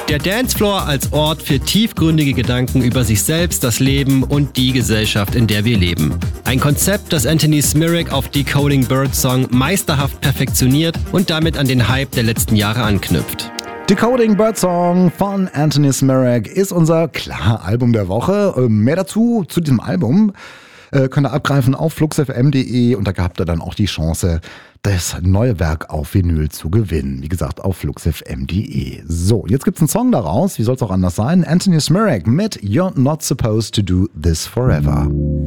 Der Dancefloor als Ort für tiefgründige Gedanken über sich selbst, das Leben und die Gesellschaft, in der wir leben. Ein Konzept, das Anthony Smirak auf Decoding Birdsong meisterhaft perfektioniert und damit an den Hype der letzten Jahre anknüpft. Decoding Birdsong von Anthony Smirak ist unser Album der Woche. Mehr dazu zu diesem Album könnt ihr abgreifen auf fluxfm.de und da habt ihr dann auch die Chance, das neue Werk auf Vinyl zu gewinnen. Wie gesagt, auf fluxfm.de. So, jetzt gibt's einen Song daraus. Wie soll's auch anders sein? Anthony Smirak mit You're Not Supposed to Do This Forever.